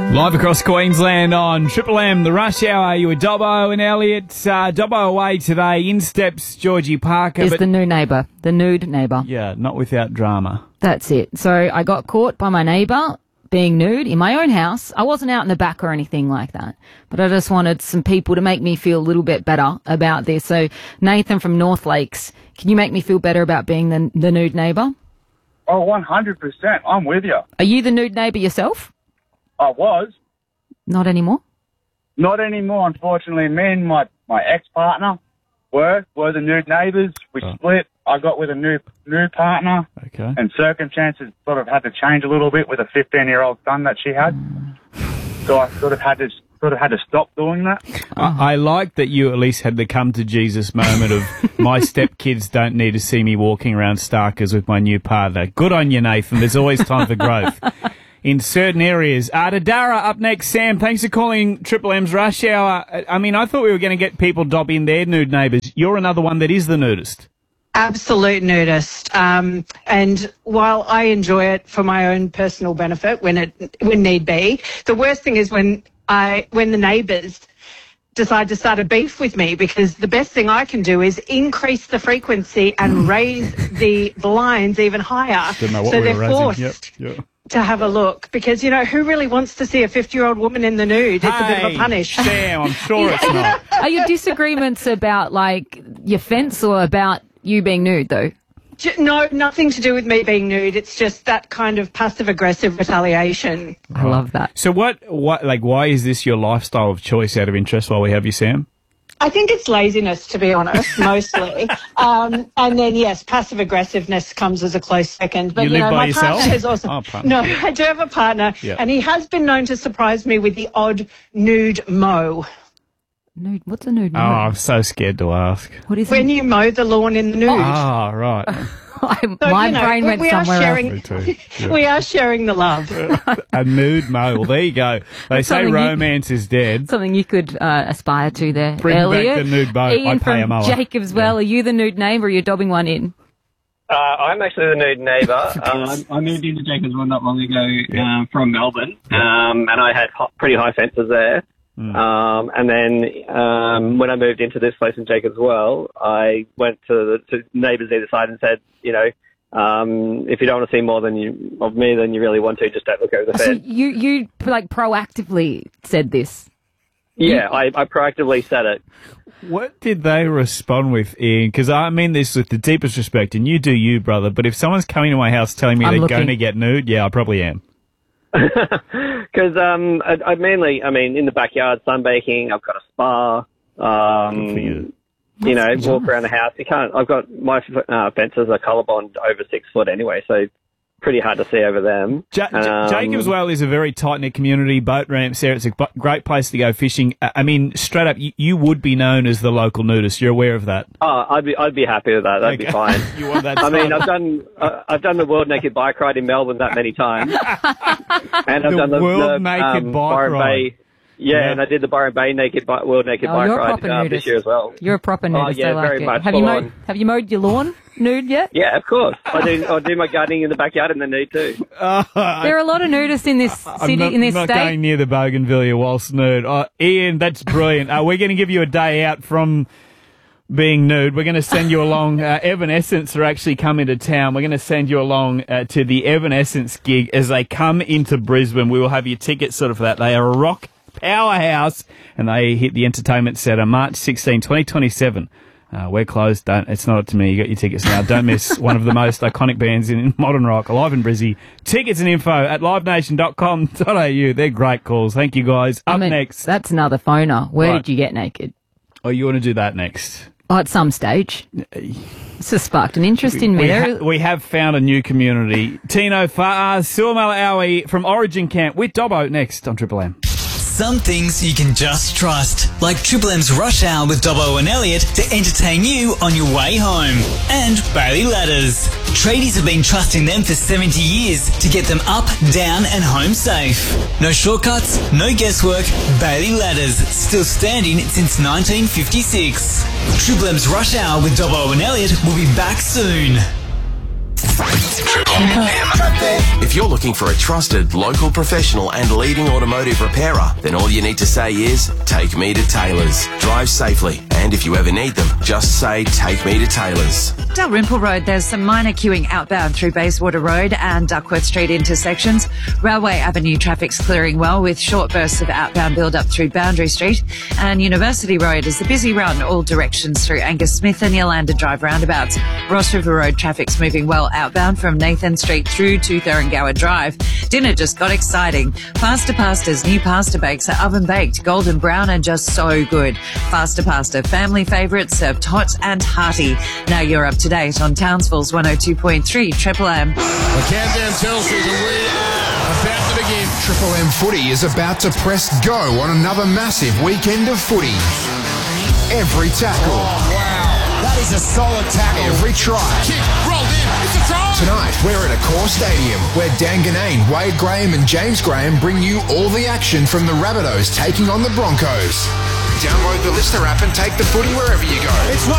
Live across Queensland on Triple M, the Rush Hour. You were Dobbo and Elliot. Dobbo away today. In steps Georgie Parker. Is the new neighbour, the nude neighbour. Yeah, not without drama. That's it. So I got caught by my neighbour being nude in my own house. I wasn't out in the back or anything like that, but I just wanted some people to make me feel a little bit better about this. So Nathan from North Lakes, can you make me feel better about being the nude neighbour? Oh, 100%. I'm with you. Are you the nude neighbour yourself? I was. Not anymore? Not anymore, unfortunately. Me and my ex-partner were the nude neighbours. We split. I got with a new partner. Okay. And circumstances sort of had to change a little bit with a 15-year-old son that she had. So I sort of had to stop doing that. I like that you at least had the come to Jesus moment of my stepkids don't need to see me walking around Starkers with my new partner. Good on you, Nathan. There's always time for growth in certain areas. To Dara up next. Sam, thanks for calling Triple M's Rush Hour. I mean, I thought we were going to get people dobbing their nude neighbours. You're another one that is the nudist. Absolute nudist. And while I enjoy it for my own personal benefit when need be, the worst thing is when the neighbours decide to start a beef with me, because the best thing I can do is increase the frequency and raise the blinds even higher. So they're forced to have a look, because, you know, who really wants to see a 50-year-old woman in the nude? It's a bit of a punish. Sam, I'm sure it's not. Are your disagreements about, like, your fence or about you being nude, though? No, nothing to do with me being nude. It's just that kind of passive-aggressive retaliation. I love that. So why is this your lifestyle of choice out of interest while we have you, Sam? I think it's laziness, to be honest, mostly. And then, yes, passive-aggressiveness comes as a close second. But, you live by my yourself? partner is also... No, I do have a partner, and he has been known to surprise me with the odd nude mow. Nude? What's a nude mow? Oh, I'm so scared to ask. What is when you mow the lawn in the nude. Ah, right. My brain went somewhere else. We are sharing the love. A nude mow. Well, there you go. They say romance is dead. Something you could aspire to there. Bring Elliot. back the nude boat. Ian I pay a from mower. Jacobswell, are you the nude neighbour or are you dobbing one in? I'm actually the nude neighbour. I moved into Jacobswell not long ago from Melbourne, and I had pretty high fences there. And then when I moved into this place in Jacobswell, I went to neighbours either side and said, you know, if you don't want to see more of me than you really want to, just don't look over the fence. So you like proactively said this? Yeah, I proactively said it. What did they respond with, Ian? Because I mean this with the deepest respect, and you do you, brother, but if someone's coming to my house telling me they're going to get nude, yeah, I probably am. Because I mainly, in the backyard, sunbaking. I've got a spa. You know, walk around the house. You can't. I've got my fences are colour bond over 6 foot anyway, so pretty hard to see over them. Jacobswell is a very tight knit community. Boat ramps there. It's a great place to go fishing. I mean, straight up, you would be known as the local nudist. You're aware of that? Oh, I'd be happy with that. That'd be fine. You want that? I've done the World Naked Bike Ride in Melbourne that many times, and I've done the World Naked Bike Ride. Yeah, and I did the Byron Bay World Naked Bike Ride this year as well. You're a proper nudist. Yeah, I like very it. much. Have you mowed your lawn nude yet? Yeah, of course. I do my gardening in the backyard in the nude too. There are a lot of nudists in this city, in this state. I'm not going near the Bougainvillea whilst nude. Ian, that's brilliant. We're going to give you a day out from being nude. We're going to send you along. Evanescence are actually coming to town. We're going to send you along to the Evanescence gig as they come into Brisbane. We will have your tickets sort of for that. They are a rock powerhouse, and they hit the entertainment centre March 16, 2027. We're closed. It's not up to me. You got your tickets now. Don't miss one of the most iconic bands in modern rock, alive in Brizzy. Tickets and info at livenation.com.au. They're great calls. Thank you, guys. Up next. That's another phoner. Where did you get naked? Oh, you want to do that next? Oh, at some stage. This has sparked an interest in me. We have found a new community. Tino Suamalawi from Origin Camp with Dobbo next on Triple M. Some things you can just trust, like Triple M's Rush Hour with Dobbo and Elliot to entertain you on your way home. And Bailey Ladders. Tradies have been trusting them for 70 years to get them up, down and home safe. No shortcuts, no guesswork, Bailey Ladders, still standing since 1956. Triple M's Rush Hour with Dobbo and Elliot will be back soon. If you're looking for a trusted, local professional and leading automotive repairer, then all you need to say is, take me to Taylor's. Drive safely, and if you ever need them, just say, take me to Taylor's. Dalrymple Road, there's some minor queuing outbound through Bayswater Road and Duckworth Street intersections. Railway Avenue traffic's clearing well with short bursts of outbound build-up through Boundary Street. And University Road is a busy run all directions through Angus Smith and Yolanda Drive roundabouts. Ross River Road traffic's moving well outbound from Nathan Street through to Thuringowa Drive. Dinner just got exciting. Faster Pasta's new pasta bakes are oven-baked, golden brown and just so good. Faster Pasta, family favourites, served hot and hearty. Now you're up to date on Townsville's 102.3 Triple M. The countdown tells us we are about to begin. Triple M Footy is about to press go on another massive weekend of footy. Every tackle. Oh, wow. That is a solid tackle. Every try. Kick, rolled in. It's a try. Tonight, we're at Accor Stadium, where Dan Ganane, Wade Graham and James Graham bring you all the action from the Rabbitohs taking on the Broncos. Download the Listener app and take the footy wherever you go. It's